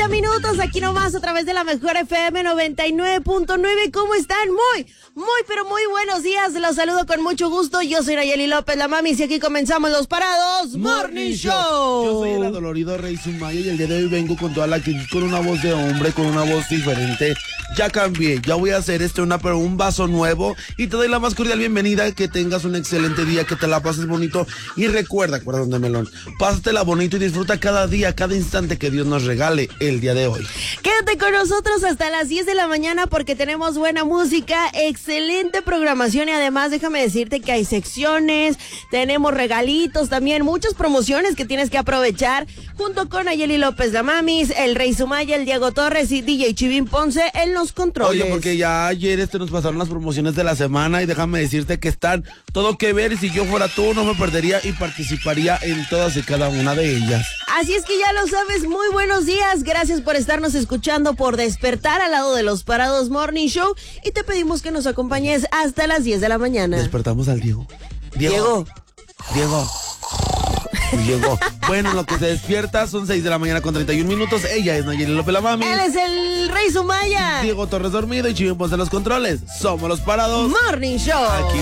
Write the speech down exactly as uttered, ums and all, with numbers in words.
treinta minutos aquí nomás a través de la mejor F M noventa y nueve punto nueve. ¿Cómo están? Muy, muy, pero muy buenos días. Los saludo con mucho gusto. Yo soy Nayeli López, la mami, y aquí comenzamos los parados Morning Show. Yo soy el adolorido Rey Sumaya y el día de hoy vengo con toda la actitud, con una voz de hombre, con una voz diferente. Ya cambié, ya voy a hacer este una, pero un vaso nuevo y te doy la más cordial bienvenida. Que tengas un excelente día, que te la pases bonito y recuerda, corazón de melón, pásatela bonito y disfruta cada día, cada instante que Dios nos regale el día de hoy. Quédate con nosotros hasta las diez de la mañana porque tenemos buena música, excelente programación y además déjame decirte que hay secciones, tenemos regalitos también, muchas promociones que tienes que aprovechar junto con Nayeli López, la mamis, el Rey Sumaya, el Diego Torres y D J Chivín Ponce en los controles. Oye, porque ya ayer este nos pasaron las promociones de la semana y déjame decirte que están todo que ver y si yo fuera tú no me perdería y participaría en todas y cada una de ellas. Así es que ya lo sabes, muy buenos días, gracias por estarnos escuchando, por despertar al lado de los Parados Morning Show y te pedimos que nos acompañes hasta las diez de la mañana. Despertamos al Diego. Diego. Diego. Diego. Bueno, lo que se despierta son seis de la mañana con treinta y un minutos. Ella es Nayeli López, la mami. Él es el Rey Sumaya. Diego Torres dormido y Chivín Ponce en los controles. Somos los Parados Morning Show. Aquí